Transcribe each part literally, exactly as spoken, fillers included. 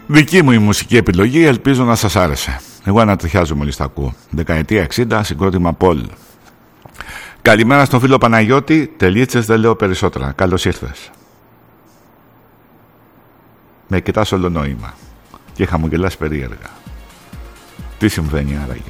Δική μου η μουσική επιλογή, ελπίζω να σας άρεσε. Εγώ ανατριχιάζω μόλις τα ακούω. Δεκαετία εξήντα, συγκρότημα Πολ. Καλημέρα στον φίλο Παναγιώτη. Τελίτσες, δεν λέω περισσότερα. Καλώς ήρθες. Με κοιτάς όλο νόημα και χαμογελάς περίεργα. Τι συμβαίνει άραγε?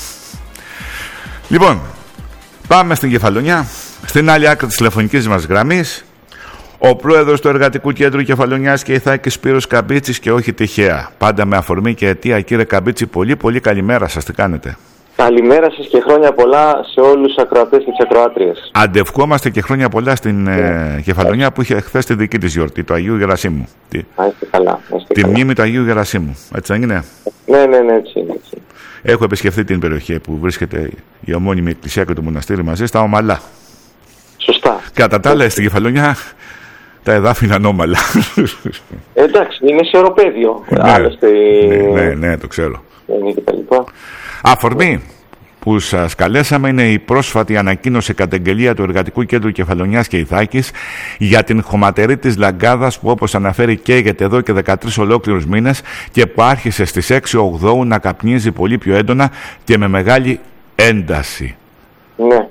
Λοιπόν, πάμε στην Κεφαλονιά. Στην άλλη άκρη της τηλεφωνικής μας γραμμής, ο πρόεδρος του Εργατικού Κέντρου Κεφαλονιάς και Ιθάκης Σπύρος Καμπίτσης, και όχι τυχαία. Πάντα με αφορμή και αιτία, κύριε Καμπίτση, πολύ πολύ καλημέρα σας. Τι κάνετε? Καλημέρα σας και χρόνια πολλά σε όλους τους ακροατές και τις ακροάτριες. Αντευκόμαστε και χρόνια πολλά στην yeah. ε, Κεφαλονιά που είχε χθες τη δική της γιορτή, του Αγίου Γερασίμου. Να είστε καλά. Τη μνήμη του Αγίου Γερασίμου. Έτσι δεν είναι? Ναι, ναι, ναι, έτσι είναι. Έτσι. Έχω επισκεφθεί την περιοχή που βρίσκεται η ομώνυμη εκκλησία και το μοναστήρι μαζί, στα Ομαλά. Σωστά. Κατά τα άλλα, στην Κεφαλονιά τα εδάφη είναι ανώμαλα. Εντάξει, είναι σε οροπέδιο. Ναι, άλλωστε. Ναι, ναι, ναι, το ξέρω. Αφορμή που σας καλέσαμε είναι η πρόσφατη ανακοίνωση καταγγελία του Εργατικού Κέντρου Κεφαλονιάς και Ιθάκης για την χωματερή της Λαγκάδας που, όπως αναφέρει, καίγεται εδώ και δεκατρείς ολόκληρους μήνες και που άρχισε στις έξι Οκτώου να καπνίζει πολύ πιο έντονα και με μεγάλη ένταση. Ναι,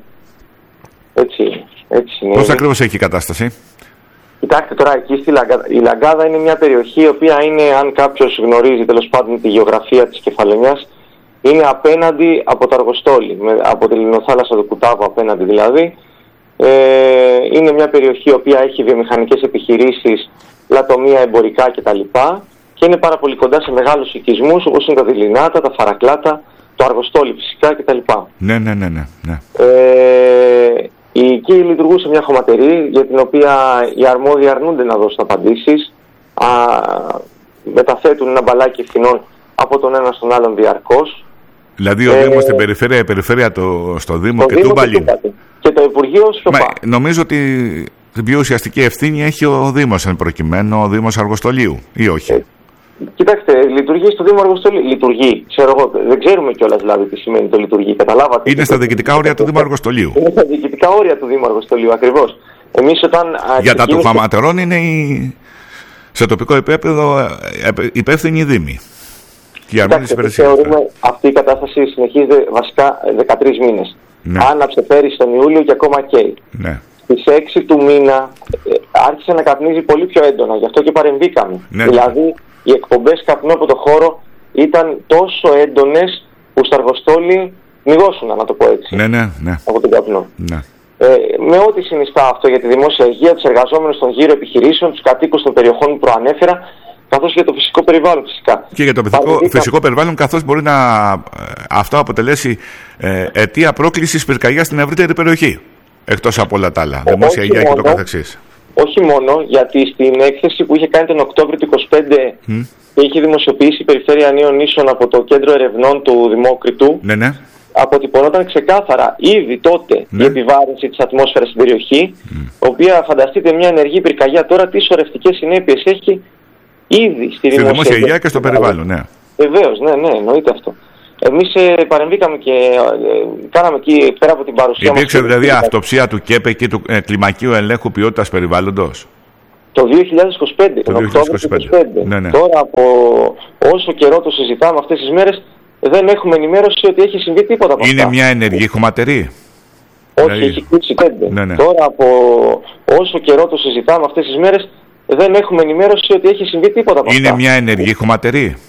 έτσι είναι. Έτσι είναι. Πώς ακριβώς έχει η κατάσταση? Κοιτάξτε τώρα, εκεί στη Λαγκάδα, η Λαγκάδα είναι μια περιοχή η οποία είναι, αν κάποιος γνωρίζει τέλος πάντων τη γεωγραφία της Κεφαλονιάς, είναι απέναντι από το Αργοστόλι, με, από τη Λιμνοθάλασσα του Κουτάβου απέναντι δηλαδή. Ε, είναι μια περιοχή η οποία έχει βιομηχανικές επιχειρήσεις, λατομεία, εμπορικά κτλ. Και είναι πάρα πολύ κοντά σε μεγάλους οικισμούς όπως είναι τα Δειλινάτα, τα Φαρακλάτα, το Αργοστόλι φυσικά κτλ. Ναι, ναι, ναι, ναι, ναι. Ε, εκεί λειτουργούσε μια χωματερή για την οποία οι αρμόδιοι αρνούνται να δώσουν απαντήσεις. Α, μεταθέτουν ένα μπαλάκι ευθυνών από τον ένα στον άλλον διαρκώς. Δηλαδή ο ε, Δήμος στην περιφέρεια, η περιφέρεια το, στο Δήμο και Δήμο Τούμπαλιν. Και, και το Υπουργείο σιωπά. Νομίζω ότι την πιο ουσιαστική ευθύνη έχει ο Δήμος εν προκειμένου, ο Δήμος Αργοστολίου, ή όχι? Ε, κοιτάξτε, λειτουργεί στο Δήμο Αργοστολίου. Λειτουργεί, ξέρω εγώ, δεν ξέρουμε κιόλας δηλαδή τι σημαίνει το λειτουργεί. Καταλάβατε? Είναι στα διοικητικά όρια του Δήμου Αργοστολίου. Είναι στα διοικητικά όρια του Δήμου Αργοστολίου, ακριβώς. Εμείς όταν. Για τα του χωματερών είναι η... σε τοπικό επίπεδο υπεύθυνοι οι Δήμοι. Κοιτάξτε, θεωρούμε αυτή η κατάσταση συνεχίζεται βασικά δεκατρείς μήνες. Ναι. Άναψε πέρυσι τον Ιούλιο και ακόμα καίει. Ναι. Στις έξι του μήνα ε, άρχισε να καπνίζει πολύ πιο έντονα, γι' αυτό και παρεμβήκαμε. Ναι. Δηλαδή οι εκπομπές καπνού από το χώρο ήταν τόσο έντονες που στα Αργοστόλι μυγώσουν, να το πω έτσι, ναι, ναι, ναι. από τον καπνό. Ναι. Ε, με ό,τι συνιστά αυτό για τη δημόσια υγεία, τους εργαζόμενους των γύρω επιχειρήσεων, τους κατοίκους των περιοχών που προανέφερα, καθώς και για το φυσικό περιβάλλον φυσικά. Και για το φυσικό, φυσικό περιβάλλον, καθώς μπορεί να αυτό αποτελέσει ε, αιτία πρόκλησης πυρκαγιάς στην ευρύτερη περιοχή. Εκτός από όλα τα άλλα, δημόσια υγεία και το καθεξής. Όχι μόνο, γιατί στην έκθεση που είχε κάνει τον Οκτώβριο του είκοσι πέντε mm. και είχε δημοσιοποιήσει η Περιφέρεια Νέων Νήσων από το Κέντρο Ερευνών του Δημόκριτου, ναι, ναι. αποτυπωνόταν ξεκάθαρα ήδη τότε ναι. η επιβάρυνση της ατμόσφαιρας στην περιοχή, mm. η οποία, φανταστείτε, μια ενεργή πυρκαγιά τώρα τι σωρευτικές συνέπειες έχει ήδη στη, στη δημόσια υγεία και στο περιβάλλον, ναι. Βεβαίως, ναι, ναι, εννοείται αυτό. Εμείς ε, παρεμβήκαμε και ε, κάναμε εκεί πέρα από την παρουσία μας. Υπήρξε δηλαδή αυτοψία του ΚΕΠΕ και του ε, κλιμακίου ελέγχου ποιότητας περιβάλλοντος. Το δύο χιλιάδες είκοσι πέντε, τον Οκτώβριο του είκοσι πέντε. Ναι, ναι. Τώρα από όσο καιρό το συζητάμε αυτές τις μέρες, δεν έχουμε ενημέρωση ότι έχει συμβεί τίποτα από Είναι αυτά. μια ενεργή χωματερή. Όχι, δηλαδή... έχει κλείσει πέντε. Ναι, ναι. Τώρα από όσο καιρό το συζητάμε αυτές τις μέρες, δεν έχουμε ενημέρωση ότι έχει συμβεί τίποτα από Είναι αυτά. μια ενεργή χωματερή.